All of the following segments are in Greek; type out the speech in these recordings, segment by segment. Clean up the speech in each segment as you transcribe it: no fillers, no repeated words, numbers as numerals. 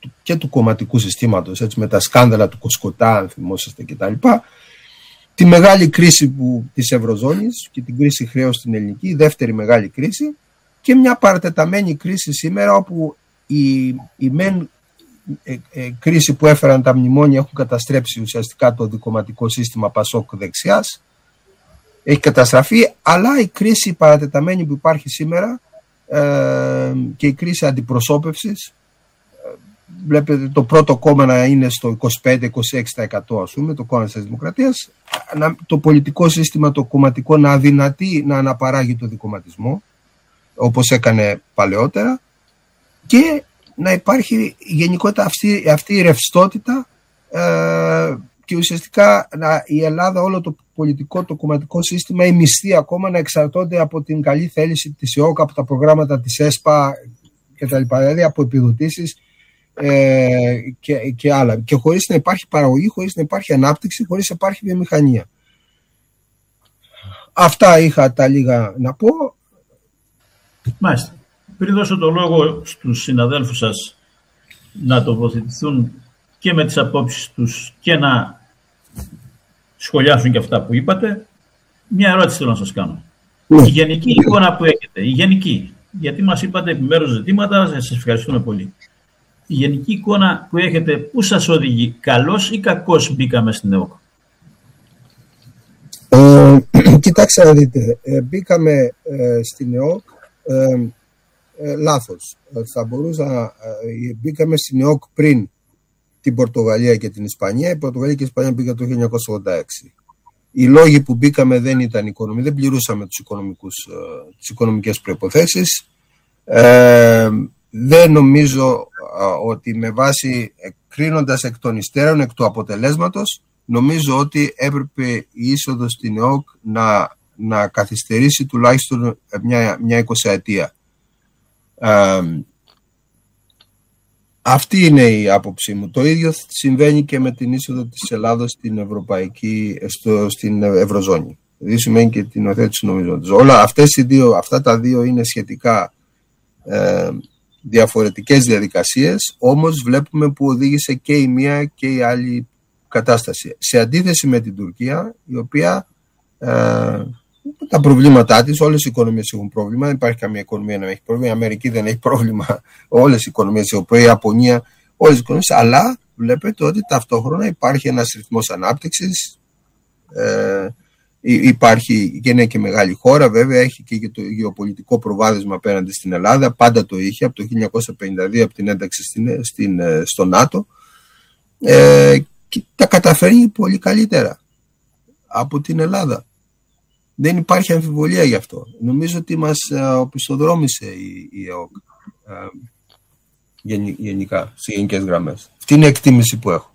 και του κομματικού συστήματος, έτσι, με τα σκάνδαλα του Κοσκοτά, αν θυμόσαστε κτλ. Τη μεγάλη κρίση της Ευρωζώνης και την κρίση χρέους στην ελληνική, η δεύτερη μεγάλη κρίση, και μια παρατεταμένη κρίση σήμερα, όπου η μεν κρίση που έφεραν τα μνημόνια έχουν καταστρέψει ουσιαστικά το δικομματικό σύστημα Πασόκ δεξιάς, έχει καταστραφεί, αλλά η κρίση παρατεταμένη που υπάρχει σήμερα και η κρίση αντιπροσώπευσης, βλέπετε το πρώτο κόμμα να είναι στο 25-26%, ας πούμε, το κόμμα της Δημοκρατίας, το πολιτικό σύστημα, το κομματικό, να αδυνατεί να αναπαράγει το δικομματισμό, όπως έκανε παλαιότερα, και να υπάρχει γενικότερα αυτή η ρευστότητα και ουσιαστικά η Ελλάδα, όλο το πολιτικό, το κομματικό σύστημα, οι μισθοί ακόμα να εξαρτώνται από την καλή θέληση της ΕΟΚ, από τα προγράμματα της ΕΣΠΑ κτλ. Δηλαδή από επιδοτήσεις και άλλα. Και χωρίς να υπάρχει παραγωγή, χωρίς να υπάρχει ανάπτυξη, χωρίς να υπάρχει βιομηχανία. Αυτά είχα τα λίγα να πω. Μάλιστα. Πριν δώσω το λόγο στους συναδέλφους σας να τοποθετηθούν και με τις απόψεις τους και να σχολιάσουν και αυτά που είπατε, μια ερώτηση θέλω να σας κάνω. Η γενική εικόνα που έχετε, η γενική, γιατί μας είπατε επιμέρους ζητήματα, σας ευχαριστούμε πολύ. Η γενική εικόνα που έχετε, πού σας οδηγεί, καλώς ή κακώς μπήκαμε στην ΕΟΚ? Κοιτάξτε να δείτε, μπήκαμε στην ΕΟΚ λάθος. Θα μπορούσα, μπήκαμε στην ΕΟΚ πριν την Πορτογαλία και την Ισπανία. Η Πορτογαλία και η Ισπανία μπήκαν το 1986. Οι λόγοι που μπήκαμε δεν ήταν οικονομικοί, δεν πληρούσαμε τις οικονομικές προϋποθέσεις. Δεν νομίζω ότι με βάση, κρίνοντας εκ των υστέρων, εκ του αποτελέσματος, νομίζω ότι έπρεπε η είσοδος στην ΕΟΚ να καθυστερήσει τουλάχιστον μια 20ετία. Αυτή είναι η άποψή μου. Το ίδιο συμβαίνει και με την είσοδο της Ελλάδος στην Ευρωζώνη. Δηλαδή σημαίνει και την οθέτηση νομίσματος. Όλα αυτά τα δύο είναι σχετικά διαφορετικές διαδικασίες, όμως βλέπουμε που οδήγησε και η μία και η άλλη κατάσταση. Σε αντίθεση με την Τουρκία, η οποία τα προβλήματά της, όλες οι οικονομίες έχουν πρόβλημα, δεν υπάρχει καμία οικονομία να έχει πρόβλημα, η Αμερική δεν έχει πρόβλημα, όλες οι οικονομίες, η Ιαπωνία, όλες οι οικονομίες, αλλά βλέπετε ότι ταυτόχρονα υπάρχει ένας ρυθμός ανάπτυξης, υπάρχει και είναι και μεγάλη χώρα, βέβαια έχει και το γεωπολιτικό προβάδισμα απέναντι στην Ελλάδα, πάντα το είχε από το 1952, από την ένταξη στο ΝΑΤΟ, και τα καταφέρνει πολύ καλύτερα από την Ελλάδα. Δεν υπάρχει αμφιβολία γι' αυτό. Νομίζω ότι μας οπισθοδρόμησε η ΕΟΚ γενικά, σε γενικές γραμμές. Αυτή είναι η εκτίμηση που έχω.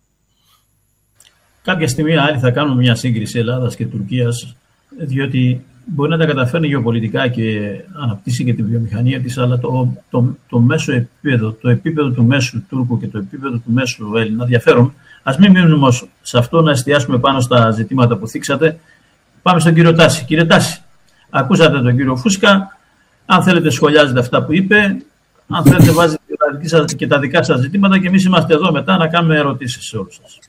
Κάποια στιγμή άλλη θα κάνουμε μια σύγκριση Ελλάδας και Τουρκίας, διότι μπορεί να τα καταφέρνει γεωπολιτικά και αναπτύσσει και τη βιομηχανία της, αλλά το μέσο επίπεδο, το επίπεδο του μέσου Τούρκου και το επίπεδο του μέσου Έλληνα διαφέρουν. Ας μην μείνουμε όμως σε αυτό, να εστιάσουμε πάνω στα ζητήματα που θίξατε. Πάμε στον κύριο Τάση. Κύριε Τάση, ακούσατε τον κύριο Φούσκα. Αν θέλετε σχολιάζετε αυτά που είπε. Αν θέλετε βάζετε και τα δικά σας ζητήματα, και εμείς είμαστε εδώ μετά να κάνουμε ερωτήσεις σε όλους σας.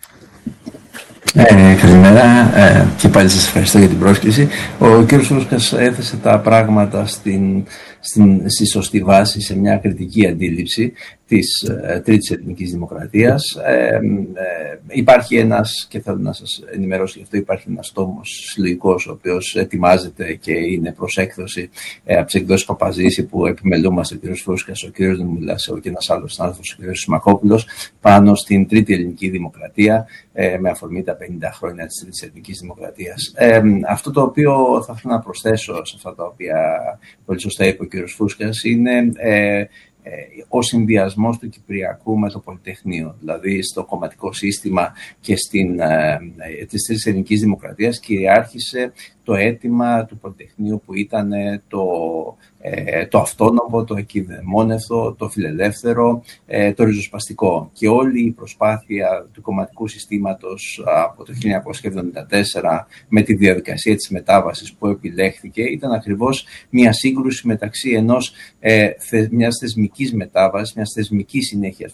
Καλημέρα και πάλι σας ευχαριστώ για την πρόσκληση. Ο κ. Φούσκας έθεσε τα πράγματα στη σωστή βάση, σε μια κριτική αντίληψη της Τρίτης Ελληνικής Δημοκρατίας. Υπάρχει ένας, και θέλω να σας ενημερώσω γι' αυτό, υπάρχει ένας τόμος συλλογικός ο οποίος ετοιμάζεται και είναι προς έκδοση από τις εκδόσεις Παπαζήση, που επιμελούμαστε ο κ. Φούσκας, ο κ. Δημουλάς και ένας άλλος συνάδελφος, ο κ. Σιμακόπουλος, πάνω στην Τρίτη Ελληνική Δημοκρατία, με αφορμή τα 50 χρόνια της Τρίτης Ελληνικής Δημοκρατίας. Αυτό το οποίο θα ήθελα να προσθέσω σε αυτά τα οποία πολύ σωστά είπε ο κ. Φούσκας είναι ο συνδυασμός του Κυπριακού με το Πολυτεχνείο. Δηλαδή στο κομματικό σύστημα και της Τρίτης Ελληνικής Δημοκρατίας κυριάρχησε το αίτημα του Πολυτεχνείου, που ήταν το αυτόνομο, το εκειδαιμόνευτο, το φιλελεύθερο, το ριζοσπαστικό. Και όλη η προσπάθεια του κομματικού συστήματος από το 1974 με τη διαδικασία της μετάβασης που επιλέχθηκε ήταν ακριβώς μια σύγκρουση μεταξύ μιας θεσμικής μετάβασης, μιας θεσμικής συνέχειας